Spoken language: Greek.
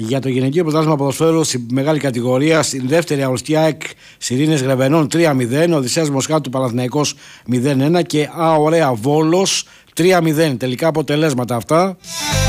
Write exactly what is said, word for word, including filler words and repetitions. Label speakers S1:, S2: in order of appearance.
S1: Για το γυναικείο πρωτάθλημα ποδοσφαίρου στη μεγάλη κατηγορία, στην δεύτερη αγωνιστική ΑΕΚ Σιρήνες Γρεβενών τρία μηδέν, Οδυσσέας Μοσχάτου Παναθηναϊκός μηδέν ένα και Α Ωραία Βόλος τρία μηδέν. Τελικά αποτελέσματα αυτά.